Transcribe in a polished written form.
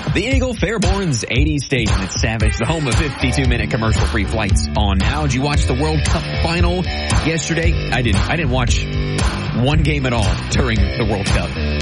The Eagle Fairborn's 80 station at Savage, the home of 52-minute commercial-free flights on now. Did you watch the World Cup final yesterday? I didn't watch one game at all during the World Cup.